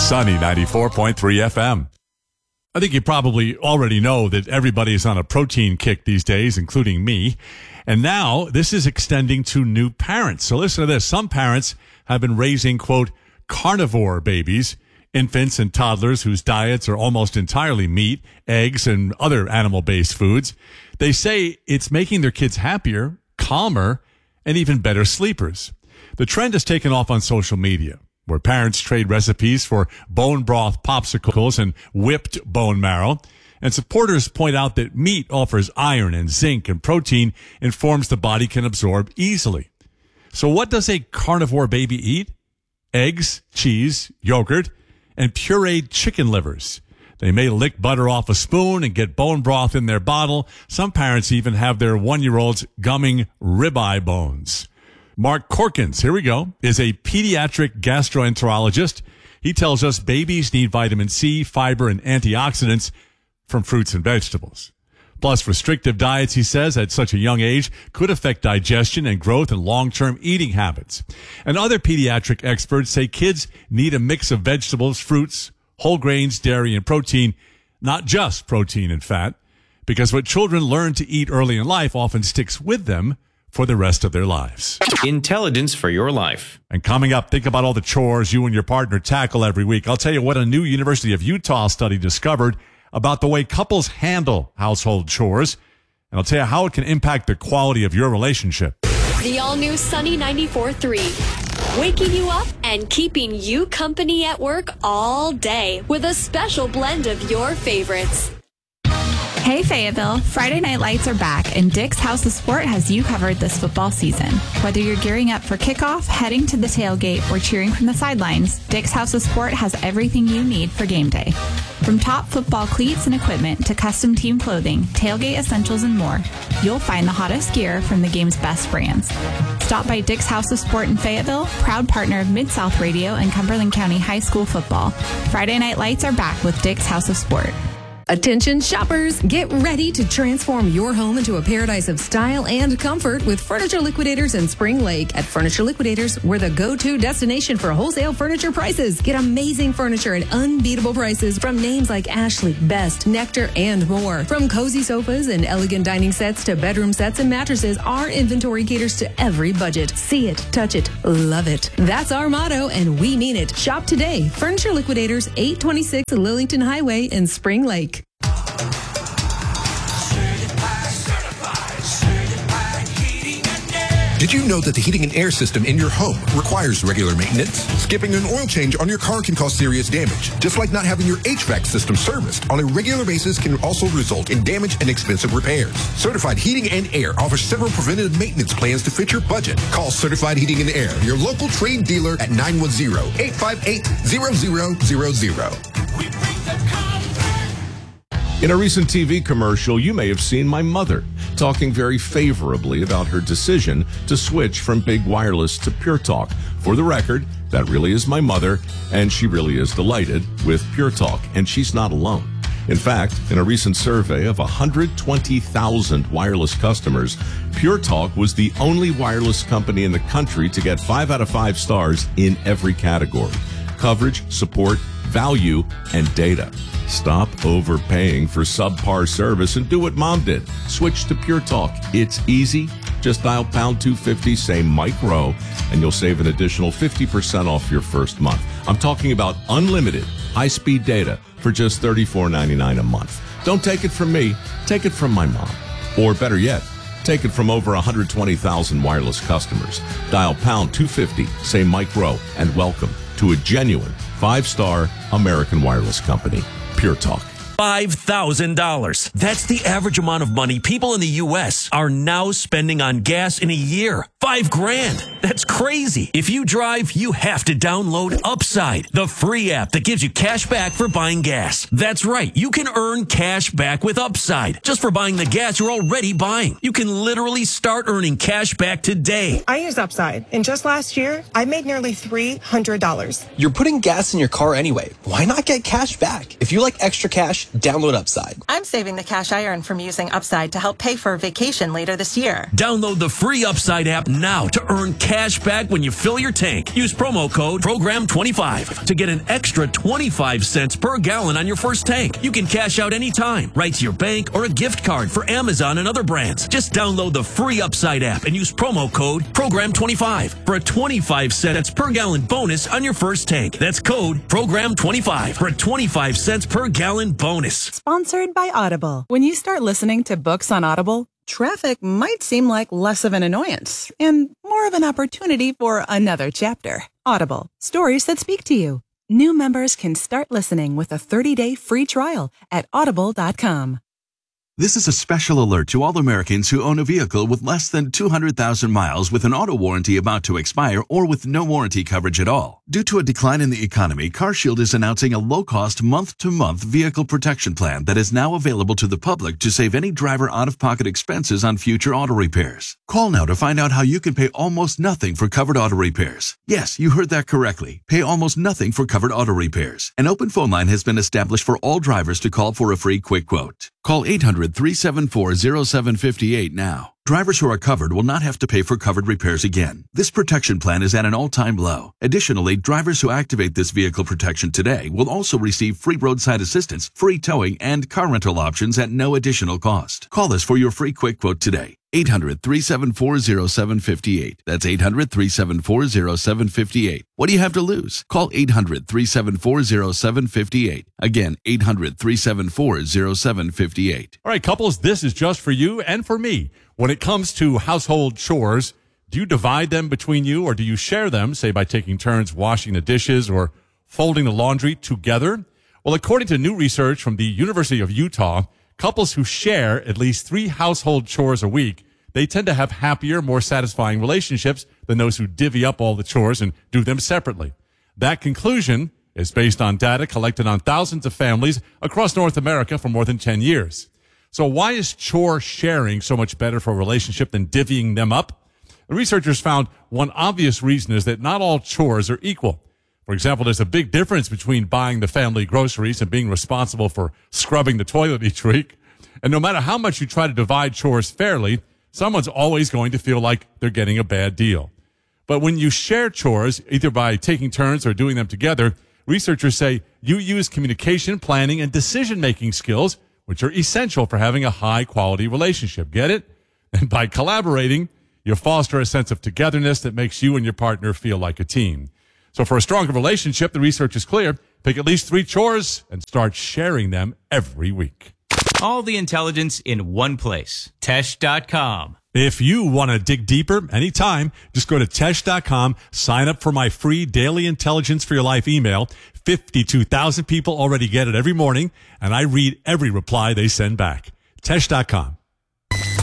Sunny 94.3 FM. I think you probably already know that everybody is on a protein kick these days, including me. And now this is extending to new parents. So listen to this. Some parents have been raising, quote, carnivore babies, infants and toddlers whose diets are almost entirely meat, eggs, and other animal-based foods. They say it's making their kids happier, calmer, and even better sleepers. The trend has taken off on social media, where parents trade recipes for bone broth popsicles and whipped bone marrow. And supporters point out that meat offers iron and zinc and protein and forms the body can absorb easily. So what does a carnivore baby eat? Eggs, cheese, yogurt, and pureed chicken livers. They may lick butter off a spoon and get bone broth in their bottle. Some parents even have their 1-year-olds gumming ribeye bones. Mark Corkins, here we go, is a pediatric gastroenterologist. He tells us babies need vitamin C, fiber, and antioxidants from fruits and vegetables. Plus, restrictive diets, he says, at such a young age could affect digestion and growth and long-term eating habits. And other pediatric experts say kids need a mix of vegetables, fruits, whole grains, dairy, and protein, not just protein and fat, because what children learn to eat early in life often sticks with them for the rest of their lives. Intelligence for your life. And coming up, think about all the chores you and your partner tackle every week. I'll tell you what a new University of Utah study discovered about the way couples handle household chores. And I'll tell you how it can impact the quality of your relationship. The all-new Sunny 94.3. Waking you up and keeping you company at work all day with a special blend of your favorites. Hey Fayetteville, Friday Night Lights are back and Dick's House of Sport has you covered this football season. Whether you're gearing up for kickoff, heading to the tailgate, or cheering from the sidelines, Dick's House of Sport has everything you need for game day. From top football cleats and equipment to custom team clothing, tailgate essentials, and more, you'll find the hottest gear from the game's best brands. Stop by Dick's House of Sport in Fayetteville, proud partner of Mid-South Radio and Cumberland County High School football. Friday Night Lights are back with Dick's House of Sport. Attention shoppers, get ready to transform your home into a paradise of style and comfort with Furniture Liquidators in Spring Lake. At Furniture Liquidators, we're the go-to destination for wholesale furniture prices. Get amazing furniture at unbeatable prices from names like Ashley, Best, Nectar, and more. From cozy sofas and elegant dining sets to bedroom sets and mattresses, our inventory caters to every budget. See it, touch it, love it. That's our motto, and we mean it. Shop today. Furniture Liquidators, 826 Lillington Highway in Spring Lake. Did you know that the heating and air system in your home requires regular maintenance? Skipping an oil change on your car can cause serious damage. Just like not having your HVAC system serviced on a regular basis can also result in damage and expensive repairs. Certified Heating and Air offers several preventative maintenance plans to fit your budget. Call Certified Heating and Air, your local trade dealer at 910-858-0000. In a recent TV commercial, you may have seen my mother talking very favorably about her decision to switch from Big Wireless to Pure Talk. For the record, that really is my mother, and she really is delighted with Pure Talk, and she's not alone. In fact, in a recent survey of 120,000 wireless customers, Pure Talk was the only wireless company in the country to get 5 out of 5 stars in every category: coverage, support, value, and data. Stop overpaying for subpar service and do what Mom did. Switch to Pure Talk. It's easy. Just dial pound 250, say Mike Rowe, and you'll save an additional 50% off your first month. I'm talking about unlimited high-speed data for just $34.99 a month. Don't take it from me. Take it from my mom. Or better yet, take it from over 120,000 wireless customers. Dial pound 250, say Mike Rowe, and welcome to a genuine 5-star American wireless company. Pure Talk. $5,000. That's the average amount of money people in the U.S. are now spending on gas in a year. $5,000. That's crazy. If you drive, you have to download Upside, the free app that gives you cash back for buying gas. That's right. You can earn cash back with Upside just for buying the gas you're already buying. You can literally start earning cash back today. I use Upside, and just last year, I made nearly $300. You're putting gas in your car anyway. Why not get cash back? If you like extra cash, download Upside. I'm saving the cash I earn from using Upside to help pay for a vacation later this year. Download the free Upside app now to earn cash back when you fill your tank. Use promo code PROGRAM25 to get an extra 25 cents per gallon on your first tank. You can cash out anytime, right to your bank or a gift card for Amazon and other brands. Just download the free Upside app and use promo code PROGRAM25 for a 25 cents per gallon bonus on your first tank. That's code PROGRAM25 for a 25 cents per gallon bonus. Sponsored by Audible. When you start listening to books on Audible, traffic might seem like less of an annoyance and more of an opportunity for another chapter. Audible, stories that speak to you. New members can start listening with a 30-day free trial at audible.com. This is a special alert to all Americans who own a vehicle with less than 200,000 miles with an auto warranty about to expire or with no warranty coverage at all. Due to a decline in the economy, CarShield is announcing a low-cost month-to-month vehicle protection plan that is now available to the public to save any driver out-of-pocket expenses on future auto repairs. Call now to find out how you can pay almost nothing for covered auto repairs. Yes, you heard that correctly. Pay almost nothing for covered auto repairs. An open phone line has been established for all drivers to call for a free quick quote. Call 800-374-0758 now. Drivers who are covered will not have to pay for covered repairs again. This protection plan is at an all-time low. Additionally, drivers who activate this vehicle protection today will also receive free roadside assistance, free towing, and car rental options at no additional cost. Call us for your free quick quote today. 800-374-0758. That's 800-374-0758. What do you have to lose? Call 800-374-0758. Again, 800-374-0758. All right, couples, this is just for you and for me. When it comes to household chores, do you divide them between you or do you share them, say by taking turns washing the dishes or folding the laundry together? Well, according to new research from the University of Utah, couples who share at least 3 household chores a week, they tend to have happier, more satisfying relationships than those who divvy up all the chores and do them separately. That conclusion is based on data collected on thousands of families across North America for more than 10 years. So why is chore sharing so much better for a relationship than divvying them up? The researchers found one obvious reason is that not all chores are equal. For example, there's a big difference between buying the family groceries and being responsible for scrubbing the toilet each week. And no matter how much you try to divide chores fairly, someone's always going to feel like they're getting a bad deal. But when you share chores, either by taking turns or doing them together, researchers say you use communication, planning, and decision-making skills, which are essential for having a high-quality relationship. Get it? And by collaborating, you foster a sense of togetherness that makes you and your partner feel like a team. So for a stronger relationship, the research is clear. Pick at least 3 chores and start sharing them every week. All the intelligence in one place. Tesh.com. If you want to dig deeper anytime, just go to Tesh.com, sign up for my free daily intelligence for your life email. 52,000 people already get it every morning, and I read every reply they send back. Tesh.com.